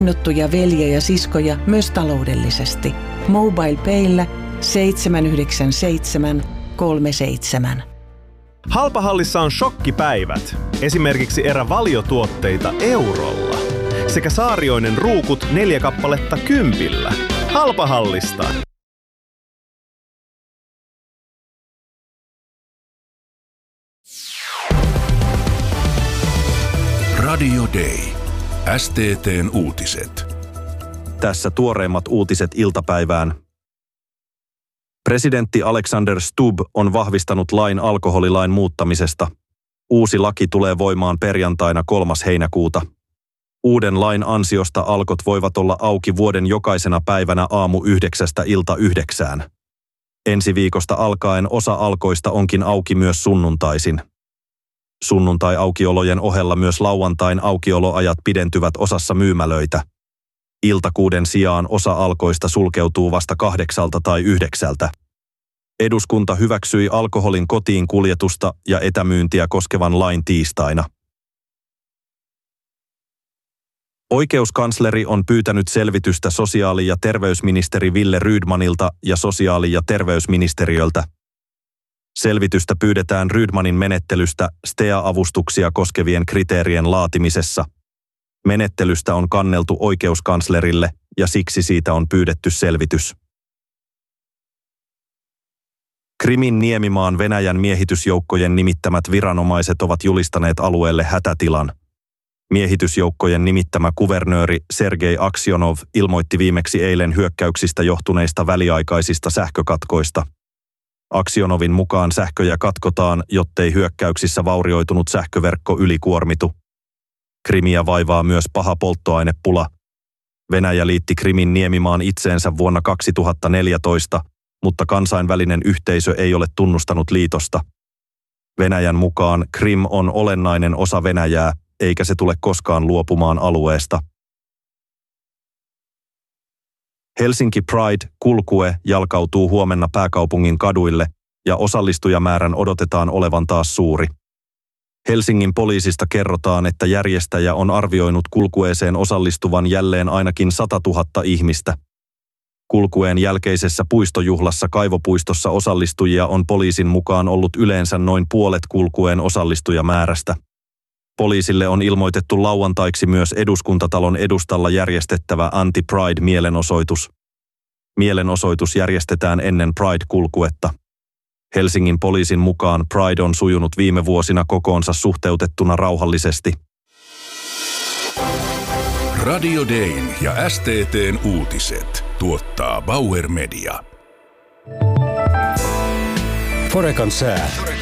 Nottuja veljiä ja siskoja myös taloudellisesti. MobilePayllä 797 37. Halpahallissa on shokkipäivät. Esimerkiksi erävaliotuotteita eurolla. Sekä Saarioinen ruukut 4 kappaletta 10. Halpahallista. Radio Day. STT:n uutiset. Tässä tuoreimmat uutiset iltapäivään. Presidentti Alexander Stubb on vahvistanut lain alkoholilain muuttamisesta. Uusi laki tulee voimaan perjantaina 3. heinäkuuta. Uuden lain ansiosta alkot voivat olla auki vuoden jokaisena päivänä aamu 9:00 ilta 9:00. Ensi viikosta alkaen osa alkoista onkin auki myös sunnuntaisin. Sunnuntai-aukiolojen ohella myös lauantain aukioloajat pidentyvät osassa myymälöitä. Iltakuuden sijaan osa alkoista sulkeutuu vasta 8 tai 9. Eduskunta hyväksyi alkoholin kotiin kuljetusta ja etämyyntiä koskevan lain tiistaina. Oikeuskansleri on pyytänyt selvitystä sosiaali- ja terveysministeri Wille Rydmanilta ja sosiaali- ja terveysministeriöltä. Selvitystä pyydetään Rydmanin menettelystä STEA-avustuksia koskevien kriteerien laatimisessa. Menettelystä on kanneltu oikeuskanslerille ja siksi siitä on pyydetty selvitys. Krimin niemimaan Venäjän miehitysjoukkojen nimittämät viranomaiset ovat julistaneet alueelle hätätilan. Miehitysjoukkojen nimittämä kuvernööri Sergei Aksionov ilmoitti viimeksi eilen hyökkäyksistä johtuneista väliaikaisista sähkökatkoista. Aksionovin mukaan sähköjä katkotaan, jottei hyökkäyksissä vaurioitunut sähköverkko ylikuormitu. Krimiä vaivaa myös paha polttoainepula. Venäjä liitti Krimin niemimaan itseensä vuonna 2014, mutta kansainvälinen yhteisö ei ole tunnustanut liitosta. Venäjän mukaan Krim on olennainen osa Venäjää, eikä se tule koskaan luopumaan alueesta. Helsinki Pride-kulkue jalkautuu huomenna pääkaupungin kaduille ja osallistujamäärän odotetaan olevan taas suuri. Helsingin poliisista kerrotaan, että järjestäjä on arvioinut kulkueeseen osallistuvan jälleen ainakin 100 000 ihmistä. Kulkueen jälkeisessä puistojuhlassa Kaivopuistossa osallistujia on poliisin mukaan ollut yleensä noin puolet kulkueen osallistujamäärästä. Poliisille on ilmoitettu lauantaiksi myös Eduskuntatalon edustalla järjestettävä anti-Pride-mielenosoitus. Mielenosoitus järjestetään ennen Pride-kulkuetta. Helsingin poliisin mukaan Pride on sujunut viime vuosina kokoonsa suhteutettuna rauhallisesti. Radio Dayn ja STT:n uutiset tuottaa Bauer Media. Forecan sää.